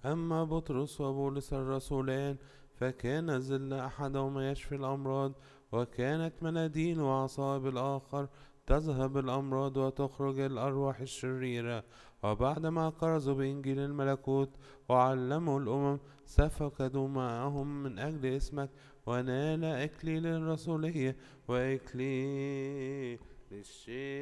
أما بطرس وبولس الرسولان فكان ظل أحدهما يشفي الأمراض، وكانت مناديل وعصائب الآخر تذهب الأمراض وتخرج الأرواح الشريرة. وبعدما كرزوا بإنجيل الملكوت وعلموا الأمم سفك دماءهم من أجل اسمك، ونال إكليل الرسولية وإكليل الشيء